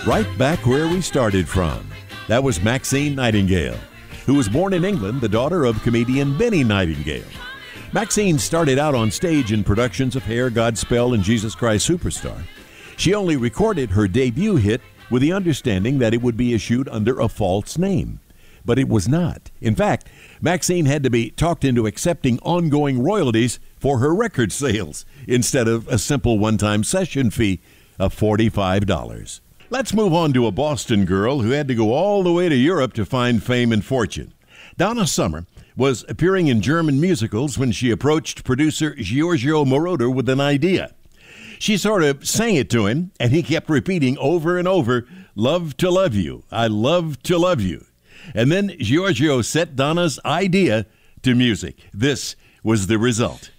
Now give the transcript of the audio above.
Right back where we started from. That was Maxine Nightingale, who was born in England, the daughter of comedian Benny Nightingale. Maxine started out on stage in productions of Hair, Godspell, and Jesus Christ Superstar. She only recorded her debut hit with the understanding that it would be issued under a false name. But it was not. In fact, Maxine had to be talked into accepting ongoing royalties for her record sales instead of a simple one-time session fee of $45. Let's move on to a Boston girl who had to go all the way to Europe to find fame and fortune. Donna Summer was appearing in German musicals when she approached producer Giorgio Moroder with an idea. She sort of sang it to him, and he kept repeating over and over, "Love to love you, I love to love you." And then Giorgio set Donna's idea to music. This was the result.